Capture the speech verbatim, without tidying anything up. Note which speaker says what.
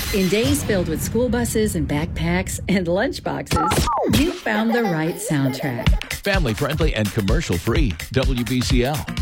Speaker 1: In days filled with school buses and backpacks and lunchboxes, you found the right soundtrack.
Speaker 2: Family friendly and commercial free. W B C L.